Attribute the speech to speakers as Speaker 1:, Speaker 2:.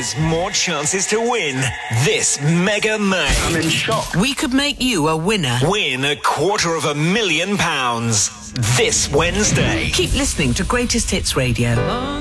Speaker 1: There's more chances to win this Mega May.
Speaker 2: I'm in shock.
Speaker 3: We could make you a winner.
Speaker 1: Win £250,000 this Wednesday.
Speaker 3: Keep listening to Greatest Hits Radio.